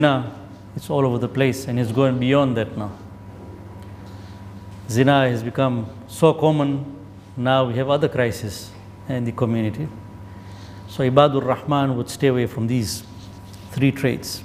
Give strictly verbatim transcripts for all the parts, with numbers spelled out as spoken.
Zina, it's all over the place and it's going beyond that now. Zina has become so common, now we have other crises in the community. So Ibadur Rahman would stay away from these three traits.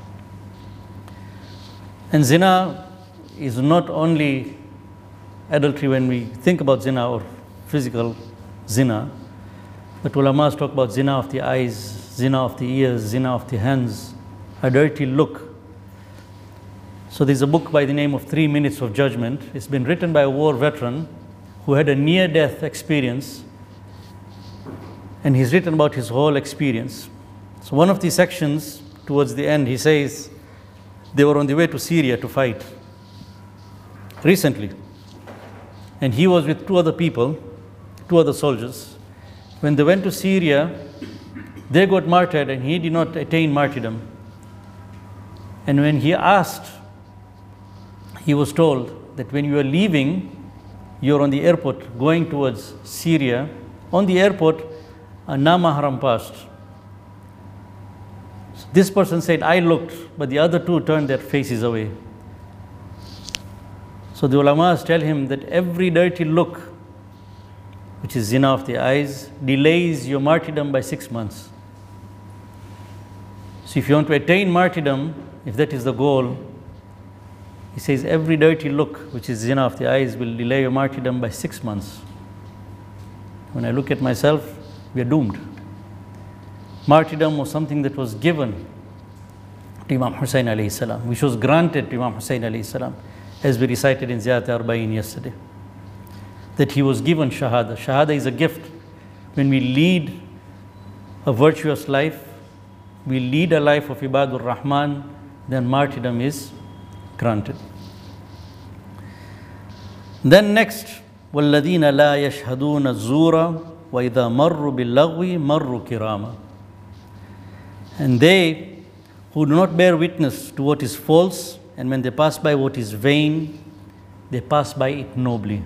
And zina is not only adultery when we think about zina or physical zina, but ulamas talk about zina of the eyes, zina of the ears, zina of the hands, a dirty look. So there's a book by the name of Three Minutes of Judgment. It's been written by a war veteran who had a near-death experience, and he's written about his whole experience. So one of the sections, towards the end, he says they were on the way to Syria to fight recently, and he was with two other people, two other soldiers. When they went to Syria, they got martyred and he did not attain martyrdom. And when he asked, he was told that when you are leaving, you're on the airport going towards Syria. On the airport, a na-mahram passed. So this person said, I looked, but the other two turned their faces away. So the ulamas tell him that every dirty look, which is zina of the eyes, delays your martyrdom by six months. So if you want to attain martyrdom, if that is the goal, he says every dirty look, which is zina of the eyes, will delay your martyrdom by six months. When I look at myself, we are doomed. Martyrdom was something that was given to Imam Hussain alayhi salam, which was granted to Imam Hussain alayhi salam, as we recited in Ziyat Arba'in yesterday, that he was given shahada. Shahada is a gift. When we lead a virtuous life, we lead a life of Ibadur Rahman, then martyrdom is granted. Then next, وَالَّذِينَ لَا يَشْهَدُونَ الزُّورَ وَإِذَا مَرُّوا بِاللَّغْوِ مَرُّوا كِرَامًا. And they who do not bear witness to what is false, and when they pass by what is vain, they pass by it nobly.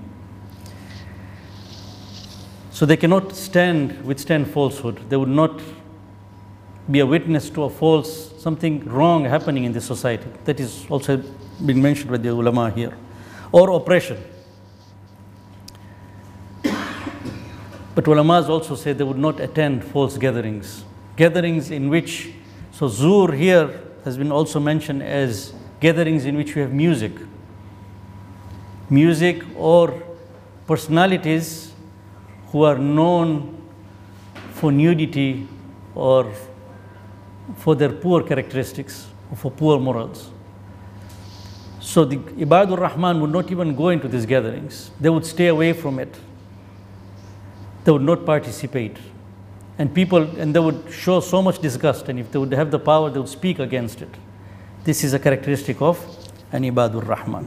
So they cannot stand, withstand falsehood. They would not be a witness to a false, something wrong happening in the society. That is also been mentioned by the ulama here. Or oppression. But ulamas also say they would not attend false gatherings. Gatherings in which, so zur here has been also mentioned as gatherings in which we have music. Music or personalities who are known for nudity or for their poor characteristics, or for poor morals. So the Ibadur Rahman would not even go into these gatherings. They would stay away from it. They would not participate. And people, and they would show so much disgust, and if they would have the power, they would speak against it. This is a characteristic of an Ibadur Rahman.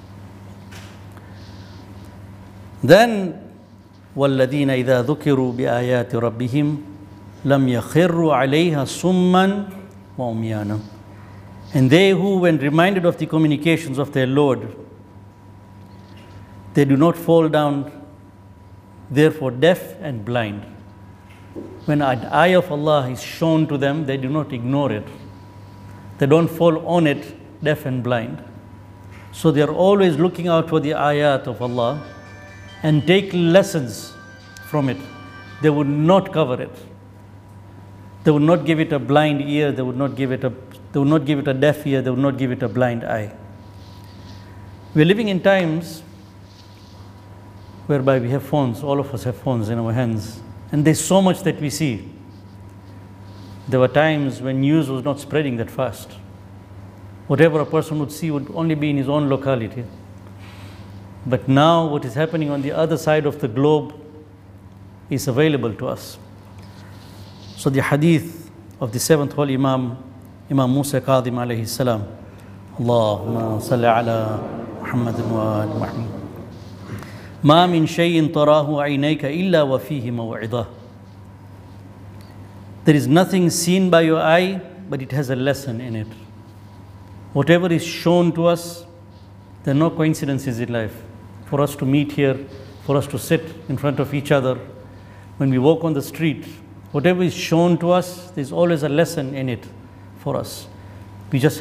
Then, وَالَّذِينَ إِذَا ذُكِرُوا بِآيَاتِ رَبِّهِمْ لَمْ يَخِرُّوا عَلَيْهَا سُمًّا وَعُمْيَانًا. And they who, when reminded of the communications of their Lord, they do not fall down, therefore deaf and blind. When an eye of Allah is shown to them, they do not ignore it. They don't fall on it, deaf and blind. So they are always looking out for the ayat of Allah and take lessons from it. They would not cover it. They would not give it a blind ear, they would not give it a, they would not give it a deaf ear, they would not give it a blind eye. We're living in times whereby we have phones, all of us have phones in our hands, and there's so much that we see. There were times when news was not spreading that fast. Whatever a person would see would only be in his own locality. But now what is happening on the other side of the globe is available to us. So the hadith of the seventh holy Imam, Imam Musa Kadhim alayhi salam, Allahumma salli ala Muhammadin wa ali Muhammad. Ma min shay'in tarahu aynayka illa wa fihi maw'idah. There is nothing seen by your eye, but it has a lesson in it. Whatever is shown to us, there are no coincidences in life. For us to meet here, for us to sit in front of each other, when we walk on the street, whatever is shown to us, there's always a lesson in it for us. We just